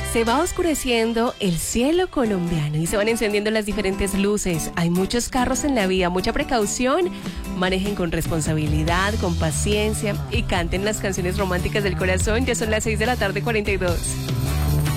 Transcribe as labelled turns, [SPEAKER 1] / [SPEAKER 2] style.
[SPEAKER 1] Se va oscureciendo el cielo colombiano y se van encendiendo las diferentes luces. Hay muchos carros en la vía, mucha precaución. Manejen con responsabilidad, con paciencia y canten las canciones románticas del corazón. Ya son las 6 de la tarde, 42.